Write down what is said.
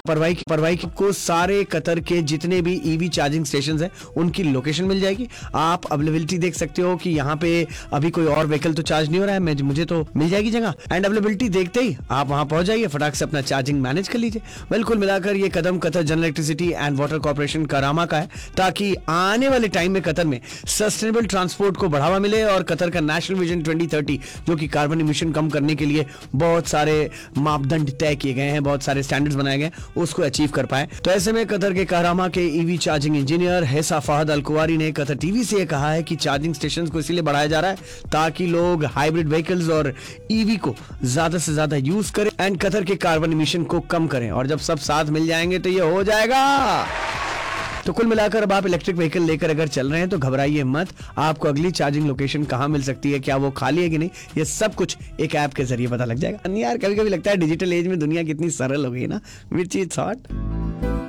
परवाई को सारे कतर के जितने भी ईवी चार्जिंग स्टेशन हैं उनकी लोकेशन मिल जाएगी। आप अवेलेबिलिटी देख सकते हो कि यहाँ पे अभी कोई और व्हीकल तो चार्ज नहीं हो रहा है, मुझे तो मिल जाएगी जगह। एंड अवेलेबिलिटी देखते ही आप वहां पहुंच जाइए, फटाक से अपना चार्जिंग मैनेज कर लीजिए। बिल्कुल मिलाकर ये कदम Qatar general electricity and water corporation करामा का है, ताकि आने वाले टाइम में कतर में सस्टेनेबल ट्रांसपोर्ट को बढ़ावा मिले और कतर का नेशनल विजन 2030 जो कि कार्बन इमिशन कम करने के लिए बहुत सारे मापदंड तय किए गए हैं, बहुत सारे स्टैंडर्ड्स बनाए गए, उसको अचीव कर पाए। तो ऐसे में कतर के करामा के ईवी चार्जिंग इंजीनियर हैसा फहद अल कुवारी ने कतर टीवी से यह कहा है कि चार्जिंग स्टेशन को इसीलिए बढ़ाया जा रहा है ताकि लोग हाइब्रिड व्हीकल्स और ईवी को ज्यादा से ज्यादा यूज करें एंड कतर के कार्बन इमिशन को कम करें। और जब सब साथ मिल जाएंगे तो ये हो जाएगा। तो कुल मिलाकर अब आप इलेक्ट्रिक व्हीकल लेकर अगर चल रहे हैं तो घबराइए मत, आपको अगली चार्जिंग लोकेशन कहां मिल सकती है, क्या वो खाली है कि नहीं, ये सब कुछ एक ऐप के जरिए पता लग जाएगा। यार कभी कभी लगता है डिजिटल एज में दुनिया कितनी सरल हो गई ना, विच इज थॉट।